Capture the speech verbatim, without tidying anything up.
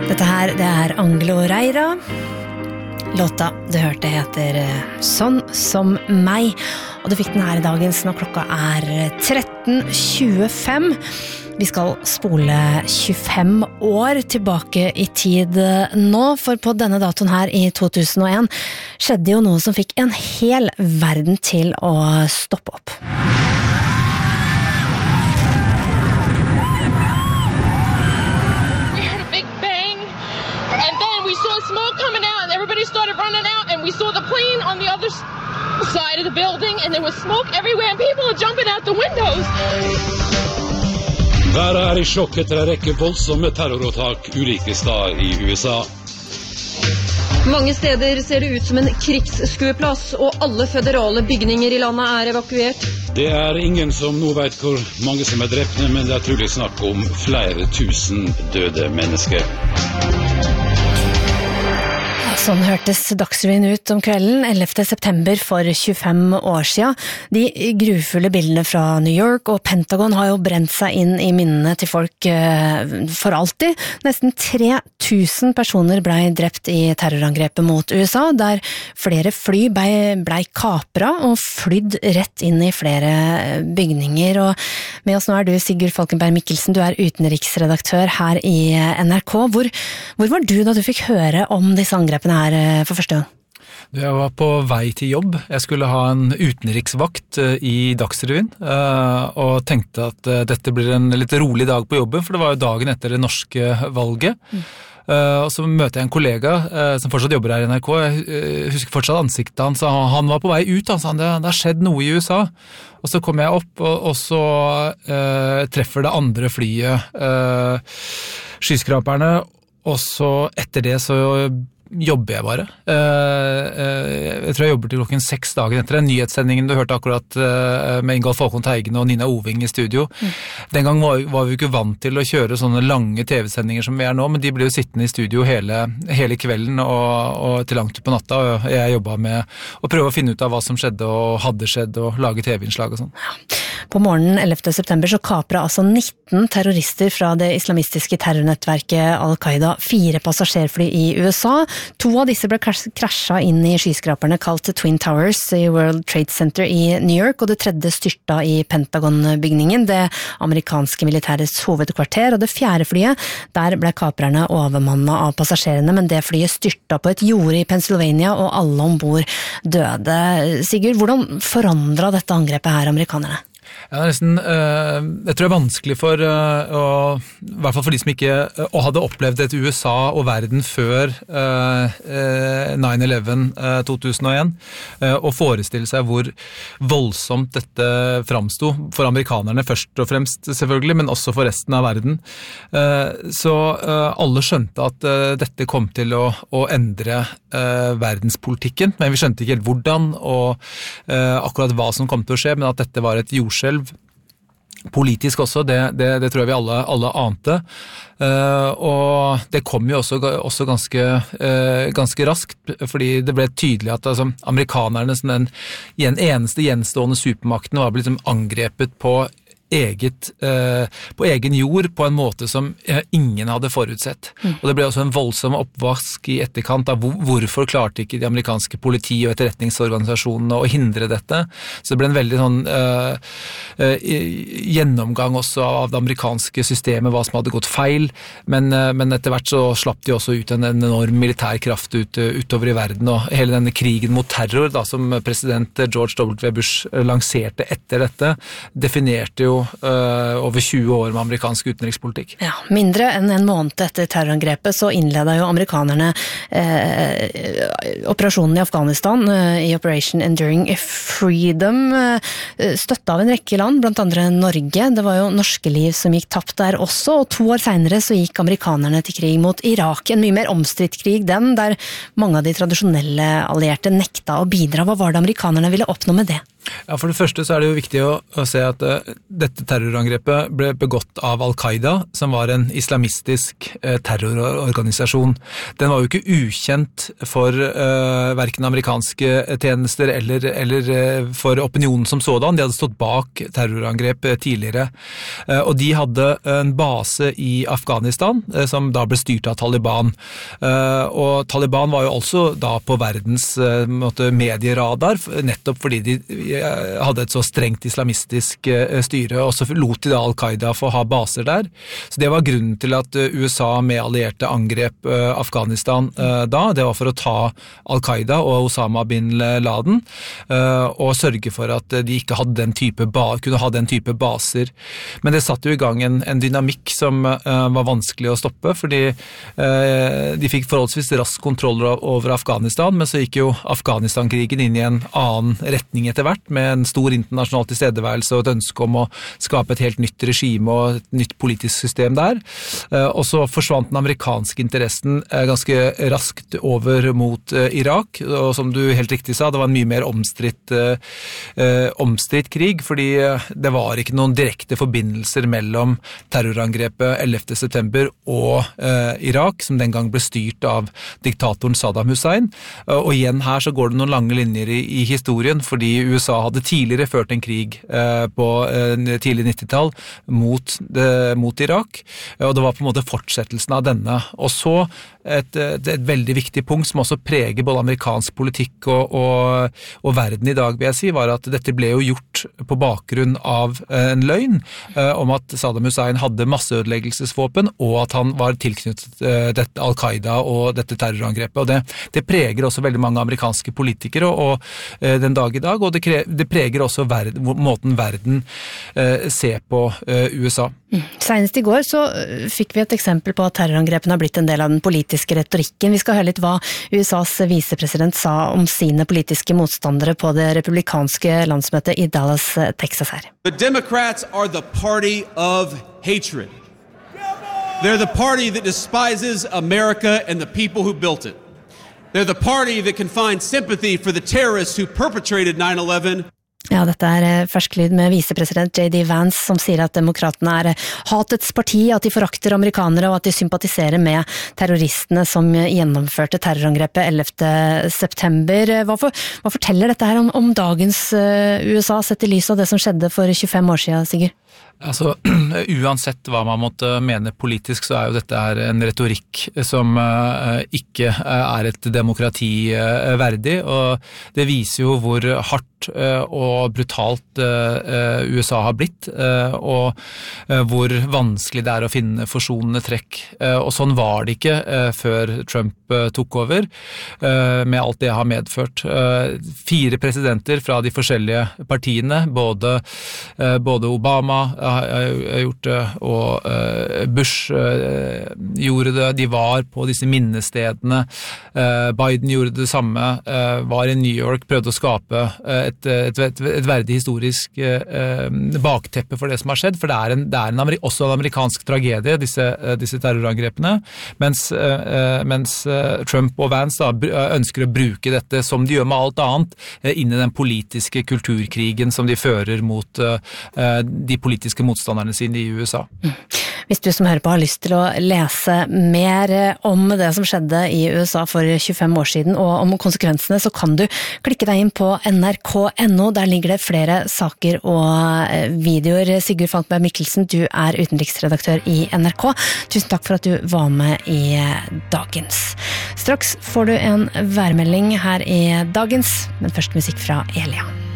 Dette her, det er Angelo Reira. Låta du hørte heter Sånn som meg, og du fikk den her i dagens når klokka er tretten tjuefem. Vi skal spole tjuefem år tilbake i tid nå, for på denne datoen her i to tusen og en skjedde jo noe som fikk en hel verden til å stoppe opp. Everybody started running out and we saw the plane on the other side of the building and there was smoke everywhere and people were jumping out the windows. Været er i sjokk etter en rekke voldsomme terroråtak ulike steder i U S A. Mange steder ser det ut som en krigsskueplass, og alle føderale bygninger i landet er evakuert. Det er ingen som nå vet hvor mange som er drepne, men det er trolig snakk om flere tusen døde mennesker. Sånn hørtes Dagsrevyen ut om kvelden ellevte september for tjuefem år siden. De grufulle bildene fra New York og Pentagon har jo brent seg inn i minnene til folk for alltid. Nesten tre tusen personer ble drept i terrorangrepet mot U S A, der flere fly ble, ble kapra og flydd rett inn i flere bygninger. Og med oss nå er du, Sigurd Falkenberg Mikkelsen, du er utenriksredaktør her i N R K. Hvor, hvor var du da du fikk høre om disse angrepene her for første gang? Jeg var på vei til jobb. Jeg skulle ha en utenriksvakt i Dagsrevyen, og tenkte at dette blir en litt rolig dag på jobben, for det var jo dagen etter det norske valget. Mm. Og så møter jeg en kollega som fortsatt jobber her i N R K. Jeg husker fortsatt ansiktet hans. Han var på vei ut, han sa det, det har skjedd noe i U S A. Og så kommer jeg opp, og, og så uh, treffer det andre flyet uh, skyskraperne, og så etter det så jobber jeg bare. Jeg tror jeg jobber til klokken seks dagen etter den nyhetssendingen du hørte akkurat med Ingolf Håkon Teigen og Nina Oving i studio. Mm. Den gang var, var vi ikke vant til å kjøre sånne lange T V-sendinger som vi er nå, men de ble jo sittende i studio hele, hele kvelden og, og til langt ut på natta, og jeg jobbet med å prøve å finne ut av hva som skjedde og hadde skjedd og lage T V-innslag og sånn. På morgenen ellevte september så kapra altså nitten terrorister fra det islamistiske terrornettverket Al-Qaida fire passasjerfly i U S A. To av disse ble krasja inn i skyskraperne kalt Twin Towers i World Trade Center i New York, og det tredje styrta i Pentagon-bygningen, det amerikanske militærets hovedkvarter, og det fjerde flyet, der ble kaprerne overmannet av passasjerene, men det flyet styrta på et jorde i Pennsylvania, og alle ombord døde. Sigurd, hvordan forandret dette angrepet her amerikanerne? Ja, nesten, uh, jeg tror det er vanskelig for, uh, å, i hvert fall for de som ikke uh, hadde opplevd et U S A og verden før uh, uh, nine eleven uh, to tusen og en, uh, å forestille seg hvor voldsomt dette framsto for amerikanerne først og fremst selvfølgelig, men også for resten av verden. Uh, så uh, alle skjønte at uh, dette kom til å, å endre uh, verdenspolitikken, men vi skjønte ikke helt hvordan og uh, akkurat hva som kom til å skje, men at dette var et jordskjelv politisk også, det, det, det tror jeg vi alle, alle ante. Uh, og det kom jo også, også ganske, uh, ganske raskt, fordi det ble tydelig at altså, amerikanerne som den eneste gjenstående supermakten var blitt liksom, angrepet på eget, eh, på egen jord på en måte som eh, ingen hadde forutsett. Mm. Og det ble også en voldsom oppvask i etterkant av hvor, hvorfor klarte ikke de amerikanske politi- og etterretningsorganisasjonene å hindre dette. Så det ble en veldig sånn eh, eh, gjennomgang også av det amerikanske systemet, hva som hadde gått feil, men, eh, men etter hvert så slapp de også ut en, en enorm militær kraft ut, utover i verden, og hele denne krigen mot terror da, som president George W. Bush lanserte etter dette, definerte jo Uh, over tjue år med amerikansk utenrikspolitikk. Ja, mindre enn en måned etter terrorangrepet så innledet jo amerikanerne eh, operasjonen i Afghanistan eh, i Operation Enduring Freedom, eh, støttet av en rekke land, blant andre Norge. Det var jo norske liv som gikk tapt der også, og to år senere så gikk amerikanerne til krig mot Irak, en mye mer omstridt krig den, der mange av de tradisjonelle allierte nekta å bidra. Hva var det amerikanerne ville oppnå med det? Ja, For det første så er det jo viktig å, å se at uh, dette terrorangrepet ble begått av Al-Qaida, som var en islamistisk uh, terrororganisasjon. Den var jo ikke ukjent for uh, hverken amerikanske tjenester eller, eller uh, for opinionen som sådan. De hadde stått bak terrorangrep uh, tidligere. Uh, og de hadde en base i Afghanistan, uh, som da ble styrt av Taliban. Uh, og Taliban var jo også da på verdens uh, måte, medieradar, nettopp fordi de hadde et så strengt islamistisk styre, og så lot de da Al-Qaida få ha baser der. Så det var grunnen til at U S A med allierte angrep Afghanistan da. Det var for å ta Al-Qaida og Osama bin Laden, og sørge for at de ikke hadde den type ba- kunne ha den type baser. Men det satte jo i gang en, en dynamikk som var vanskelig å stoppe, fordi de fikk forholdsvis rask kontroll over Afghanistan, men så gikk jo Afghanistan-krigen inn i en annen retning etter hvert, med en stor internasjonal tilstedeværelse og et ønske om å skape et helt nytt regime og et nytt politisk system der. Og så forsvant den amerikanske interessen ganske raskt over mot Irak, og som du helt riktig sa, det var en mye mer omstridt, omstridt krig, fordi det var ikke noen direkte forbindelser mellom terrorangrepet ellevte september og Irak, som den gang ble styrt av diktatoren Saddam Hussein. Og igjen her så går det noen lange linjer i, i historien, fordi U S A hadde tidligere ført en krig eh, på eh, tidlig nittitall mot, eh, mot Irak, og det var på en måte fortsettelsen av denne. Og så et, et, et veldig viktig punkt som også preger både amerikansk politikk og, og, og verden i dag, vil jeg si, var at dette ble jo gjort på bakgrunn av eh, en løgn eh, om at Saddam Hussein hadde masseødeleggelsesvåpen, og at han var tilknyttet eh, dette Al-Qaida og dette terrorangrepet. Og det, det preger også veldig mange amerikanske politikere og, og eh, den dag i dag, og det, kre, det preger også verden, måten verden eh, ser på eh, U S A. Mm. Senest i går så fikk vi et eksempel på at terrorangrepene har blitt en del av den politiske retorikken. Vi skal høre litt hva U S A's visepresident sa om sine politiske motstandere på det republikanske landsmøtet i Dallas, Texas her. The Democrats are the party of hatred. They're the party that despises America and the people who built it. They're the party that can find sympathy for the terrorists who perpetrated nine eleven. Ja, dette er fersk lyd med visepresident J D Vance, som sier at demokratene er hatets parti, at de forakter amerikanere, og at de sympatiserer med terroristene som gjennomførte terrorangrepet ellevte september. Hva, for, hva forteller dette her om, om dagens U S A, sett i lys av det som skjedde for tjuefem år siden, Sigurd? Altså, uansett hva man måtte mene politisk, så er jo dette her en retorikk som uh, ikke er et demokrati uh, verdig, og det viser jo hvor hardt uh, og brutalt uh, U S A har blitt, uh, og uh, hvor vanskelig det er å finne forsonende trekk. Uh, og sånn var det ikke uh, før Trump uh, tok over, uh, med alt det har medført. Uh, fire presidenter fra de forskjellige partiene, både, uh, både Obama, har gjort det, og uh, Bush uh, gjorde det, de var på disse minnestedene, uh, Biden gjorde det samme, uh, var i New York, prøvde å skape uh, et, et, et, et verdig historisk uh, bakteppe for det som har skjedd, for det er, en, det er en, også en amerikansk tragedie, disse, uh, disse terrorangrepene, mens, uh, mens uh, Trump og Vance da, ønsker å bruke dette, som de gjør med alt annet, uh, inn i den politiske kulturkrigen som de fører mot uh, de politiske motstanderne sine i U S A. Hvis du som hører på har lyst til å lese mer om det som skjedde i U S A for tjuefem år siden, og om konsekvensene, så kan du klikke deg inn på N R K punktum N O. Der ligger det flere saker og videoer. Sigurd Falkenberg Mikkelsen, du er utenriksredaktør i N R K. Tusen takk for at du var med i Dagens. Straks får du en værmelding her i Dagens, men først musikk fra Elia.